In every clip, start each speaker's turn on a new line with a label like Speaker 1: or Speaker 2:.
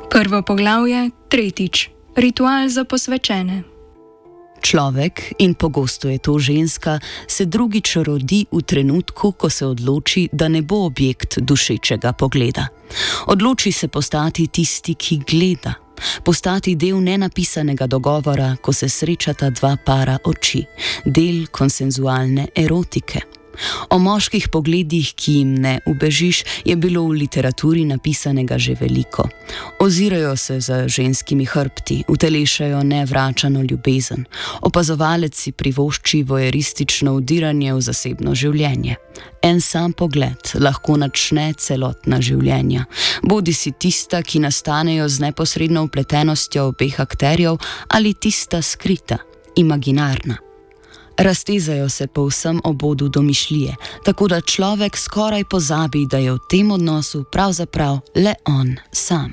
Speaker 1: Prvo poglavje, 3. Ritual za posvečene.
Speaker 2: Človek, in pogosto je to ženska, se drugič rodi v trenutku, ko se odloči, da ne bo objekt dušečega pogleda. Odloči se postati tisti, ki gleda. Postati del nenapisanega dogovora, ko se srečata dva para oči. Del konsenzualne erotike. O moških pogledih, ki jim ne ubežiš, je bilo v literaturi napisanega že veliko. Ozirajo se za ženskimi hrbti, utelešajo nevračano ljubezen. Opazovalec si privošči voyeristično vdiranje v zasebno življenje. En sam pogled lahko načne celotna življenja. Bodi si tista, ki nastanejo z neposredno vpletenostjo obeh akterjev, ali tista skrita, imaginarna. Raztezajo se po vsem obodu domišljije, tako da človek skoraj pozabi, da je v tem odnosu pravzaprav le on sam.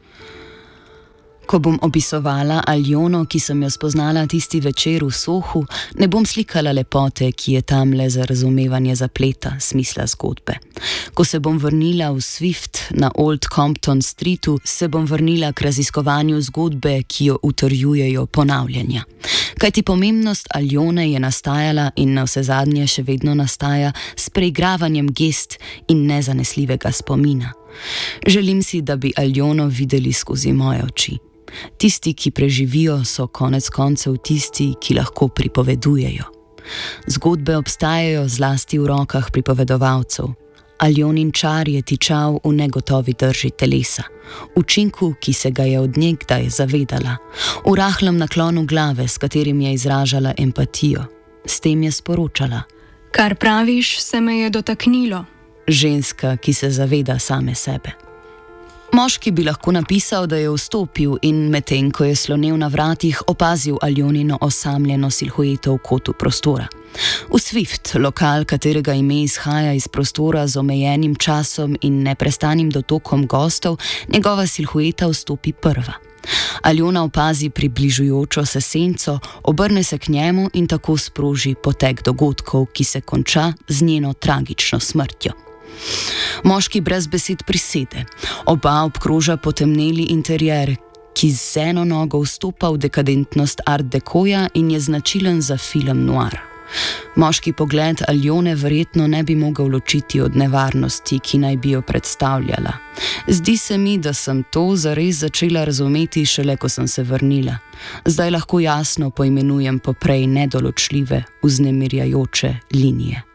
Speaker 2: Ko bom opisovala Aljono, ki sem jo spoznala tisti večer v Sohu, ne bom slikala lepote, ki je tam le za razumevanje zapleta, smisla zgodbe. Ko se bom vrnila v Swift na Old Compton Streetu, se bom vrnila k raziskovanju zgodbe, ki jo utrjujejo ponavljanja. Kajti pomembnost Aljone je nastajala in navsezadnje še vedno nastaja s preigravanjem gest in nezanesljivega spomina. Želim si, da bi Aljono videli skozi moje oči. Tisti, ki preživijo, so konec koncev tisti, ki lahko pripovedujejo. Zgodbe obstajajo zlasti v rokah pripovedovalcev. Aljonin čar je tičal v negotovi drži telesa, učinku, ki se ga je od nekdaj zavedala, v rahlem naklonu glave, s katerim je izražala empatijo. S tem je sporočala:
Speaker 1: Kar praviš, se me je dotaknilo.
Speaker 2: Ženska, ki se zaveda same sebe. Moški bi lahko napisal, da je vstopil in medtem, ko je slonel na vratih, opazil Aljonino osamljeno silhueto v kotu prostora. V Swift, lokal, katerega ime izhaja iz prostora z omejenim časom in neprestanim dotokom gostov, njegova silhueta vstopi prva. Aljona opazi približujočo se senco, obrne se k njemu in tako sproži potek dogodkov, ki se konča z njeno tragično smrtjo. Moški brez besed prisede. Oba obkroža potemneli interjer, ki z eno nogo vstopa v dekadentnost art decoja in je značilen za film noir. Moški pogled Aljone verjetno ne bi mogel ločiti od nevarnosti, ki naj bi jo predstavljala. Zdi se mi, da sem to zares začela razumeti šele, ko sem se vrnila. Zdaj lahko jasno poimenujem poprej nedoločljive, vznemirjajoče linije.